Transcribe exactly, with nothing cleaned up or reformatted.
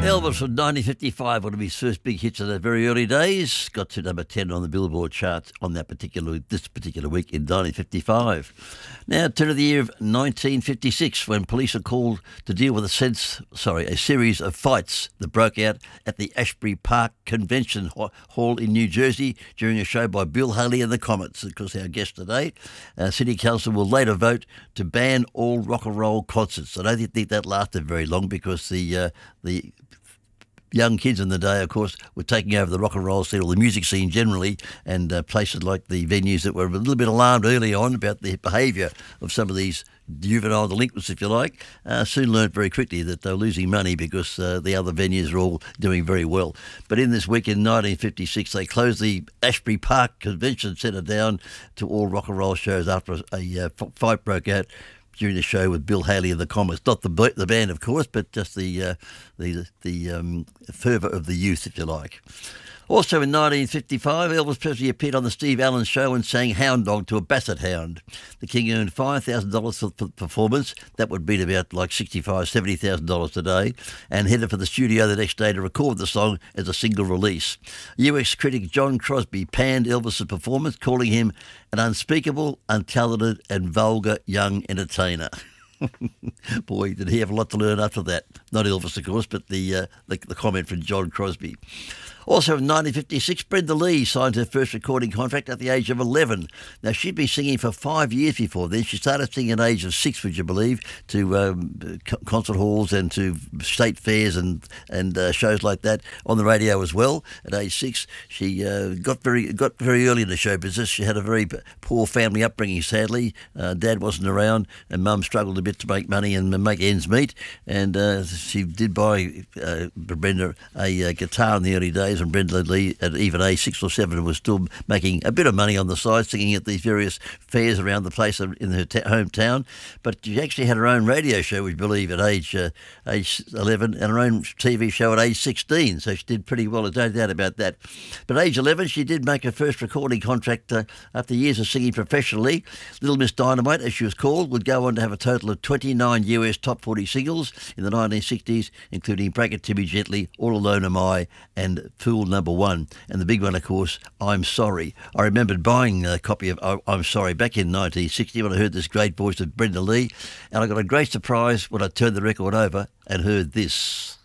Elvis from nineteen fifty-five, one of his first big hits in the very early days, got to number ten on the Billboard chart on that particular this particular week in nineteen fifty-five. Now, turn to the year of nineteen fifty-six, when police are called to deal with a sense, sorry, a series of fights that broke out at the Ashbury Park Convention Hall in New Jersey during a show by Bill Haley and the Comets. Of course, our guest today, uh, City Council will later vote to ban all rock and roll concerts. I don't think that lasted very long because the uh, the young kids in the day, of course, were taking over the rock and roll scene or the music scene generally, and uh, places like the venues that were a little bit alarmed early on about the behaviour of some of these juvenile delinquents, if you like, uh, soon learnt very quickly that they were losing money because uh, the other venues are all doing very well. But in this week in nineteen fifty-six, they closed the Ashbury Park Convention Centre down to all rock and roll shows after a, a uh, fight broke out during the show with Bill Haley and the Comets. Not the the band, of course, but just the uh, the the um, fervour of the youth, if you like. Also in nineteen fifty-five, Elvis Presley appeared on the Steve Allen Show and sang Hound Dog to a basset hound. The King earned five thousand dollars for the performance. That would be about like sixty-five thousand dollars, seventy thousand dollars today, and headed for the studio the next day to record the song as a single release. U S critic John Crosby panned Elvis's performance, calling him an unspeakable, untalented and vulgar young entertainer. Boy, did he have a lot to learn after that. Not Elvis, of course, but the, uh, the, the comment from John Crosby. Also in nineteen fifty-six, Brenda Lee signed her first recording contract at the age of eleven. Now, she'd been singing for five years before then. She started singing at the age of six, would you believe, to um, concert halls and to state fairs and, and uh, shows like that on the radio as well. At age six, she uh, got very got very early in the show business. She had a very poor family upbringing, sadly. Uh, Dad wasn't around and Mum struggled a bit to make money and make ends meet. And uh, she did buy uh, Brenda a, a guitar in the early days, and Brenda Lee at even age six or seven was still making a bit of money on the side, singing at these various fairs around the place in her ta- hometown. But she actually had her own radio show, we believe, at age uh, age eleven, and her own T V show at age sixteen. So she did pretty well, there's no doubt about that. But at age eleven, she did make her first recording contract uh, after years of singing professionally. Little Miss Dynamite, as she was called, would go on to have a total of twenty-nine U S top forty singles in the nineteen sixties, including Break It To Me Gently, All Alone Am I, and Fool Number One. And the big one, of course, I'm Sorry. I remembered buying a copy of I'm Sorry back in nineteen sixty when I heard this great voice of Brenda Lee, and I got a great surprise when I turned the record over and heard this.